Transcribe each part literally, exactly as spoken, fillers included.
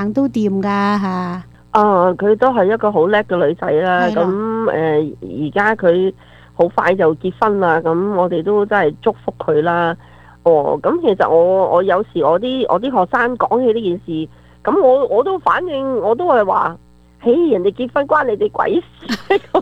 行都掂噶吓。 啊，佢都係一個好叻嘅女仔啦。 係咯咁誒，而家佢好快就結婚啦。咁我哋都真係祝福佢啦。哦，咁其實我我有時我啲我啲學生講起呢件事，咁我我都反應我都係話，嘿，人哋結婚關你哋鬼事，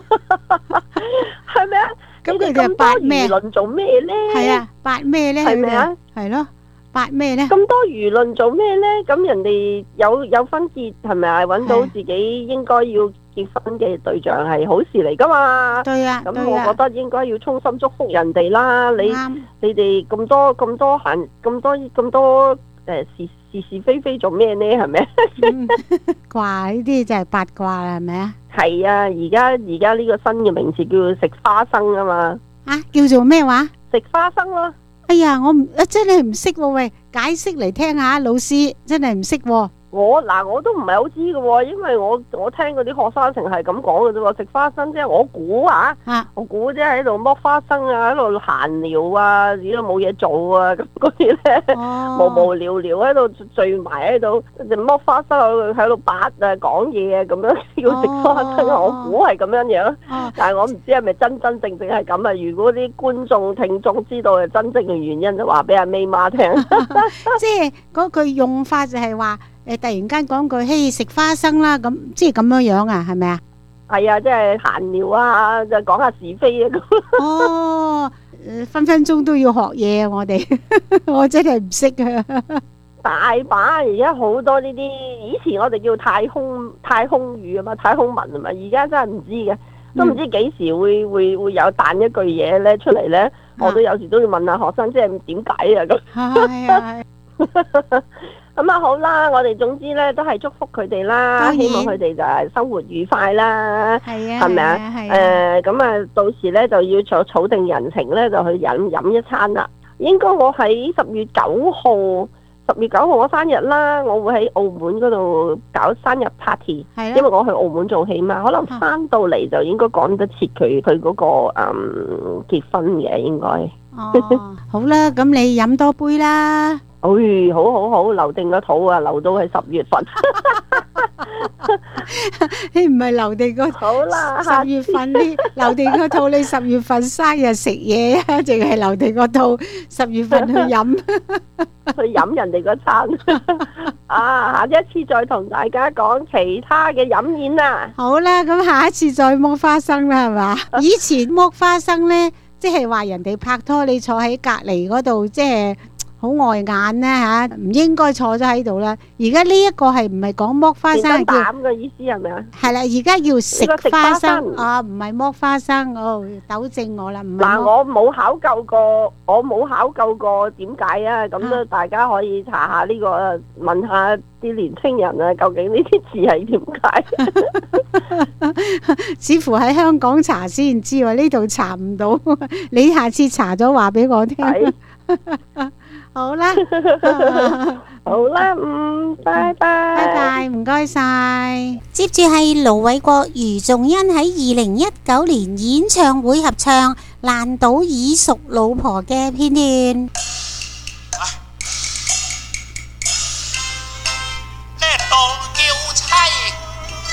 係咪啊？ 咁佢哋係八咩？ 咁多輿論做咩咧？ 係啊，八咩咧？ 係咪啊？ 係咯，八咩咧？ 咁多輿論做咩咧？咁人哋有有婚結係咪啊？揾到自己應該要結婚嘅對象係好事嚟噶嘛？ 對啊， 咁對啊我覺得應該要衷心祝福人哋啦。你啱你哋咁多咁多閒咁多咁多誒是是是非非做咩呢？係咪？ 嗯卦呢啲就係八卦啦，係咪啊？ 係啊，而家而家呢個新嘅名詞叫做食花生啊嘛， 啊，叫做咩話？ 食花生咯。 哎呀，我唔啊真係唔識喎，喂，解釋嚟聽下，老師真係唔識喎。 我嗱我都唔係好知嘅喎，因為我我聽嗰啲學生成係咁講嘅啫喎，食花生即係我估啊， 啊我估即係喺度剝花生啊，喺度閒聊啊，自己都冇嘢做啊，咁嗰啲咧哦無無聊聊喺度聚埋喺度，就剝花生喺度喺度八啊講嘢啊，咁樣叫食花生啊， 哦我估係咁樣樣， 哦但係我唔知係咪真真正正係咁啊？如果啲觀眾聽眾知道係真正嘅原因，就話俾阿 May 媽聽。 即係嗰句用法就係話誒，突然間講句嘿食花生啦，咁即係咁樣樣啊，係咪啊？ 係啊，即係閒聊啊，就講下是非啊咁。 哦，誒分分鐘都要學嘢啊！我哋我真係唔識啊！ 大把而家好多呢啲，以前我哋叫太空太空語啊嘛，太空文啊嘛，而家真係唔知嘅，都唔知幾時會會會有彈一句嘢咧出嚟咧。我都有時都要問下學生，即係點解啊咁。 係啊， 咁啊好啦，我哋總之咧都係祝福佢哋啦， 當然希望佢哋就係生活愉快啦， 係啊， 係咪啊？ 係啊， 誒咁啊，到時咧就要做儲定人情咧，就去飲飲一餐啦。應該我喺十月九號，十月九號我生日啦，我會喺澳門嗰度搞生日 party， 係啦因為我去澳門做戲嘛，可能翻到嚟就應該趕得切佢佢嗰個誒、嗯、結婚嘅應該。 哦，好啦，咁你飲多杯啦。 哎，好好好，留定個肚啊，留到係十月份。 你唔係留定個好啦， 十月份呢？留定個肚，你十月份生日食嘢啊？淨係留定個肚，十月份去飲。 去飲人哋嗰餐。啊，下一次再同大家講其他嘅飲宴啦。 好啦，咁下一次再剝花生啦，係嘛？以前剝花生呢，即係話人哋拍拖，你坐喺隔籬嗰度，即係好礙眼啦吓，唔應該坐咗喺度啦。而家呢一個係唔係講剝花生，叫膽嘅意思係咪啊？ 係啦，而家要食呢個食花花生生啊，唔係剝花生哦，糾正我啦，唔係嗱， 剝。 我冇考究過，我冇考究過點解啊？咁咧，大家可以查下呢個，問下啲年青人啊，究竟呢啲字係點解？ 似乎喺香港查先知喎，呢度查唔到。你下次查咗話俾我聽。 係好啦， 好啦，嗯，拜拜， 拜拜，唔該晒。接住係盧偉國、余仲恩喺二零一九年演唱會合唱《爛賭已熟老婆》嘅片段。